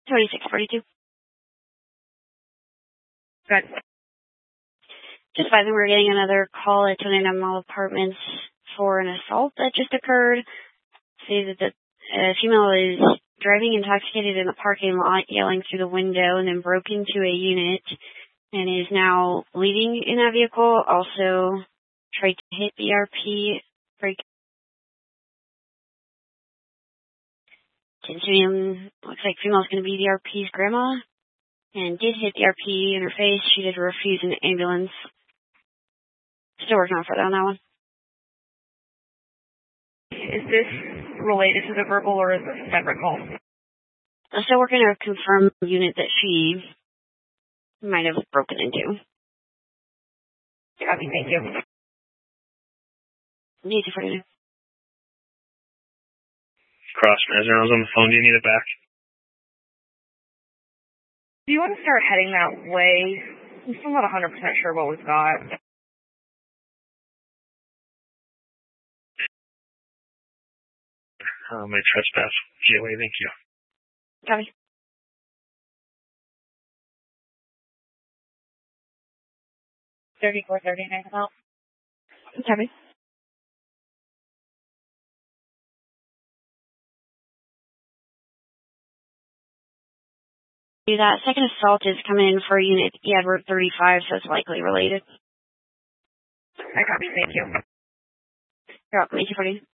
2642. Good. Just by the way, we're getting another call at 29 Mall Apartments for an assault that just occurred. Say that the female is driving intoxicated in the parking lot, yelling through the window, and then broke into a unit and is now leaving in that vehicle. Also tried to hit BRP. Looks like female's going to be BRP's grandma, and did hit BRP in her face. She did refuse an ambulance. Still working on further on that one. Is this related to the verbal or is this a separate call? I'm still working to confirm the unit that she might have broken into. Copy, thank you. Need to forget it. Cross Mesner was on the phone. Do you need it back? Do you want to start heading that way? I'm still not 100% sure what we've got. My trespass. GOA, thank you. Copy. $34.39 about. Copy. That second assault is coming in for unit Edward 35, so it's likely related. I copy, thank you. You're welcome. 1840.